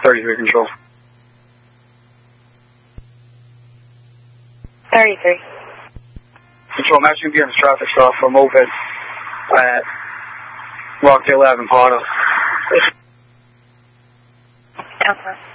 33 control. 33. Control, matching behind traffic stop for moped at Rockdale Ave in Portal. Uh-huh.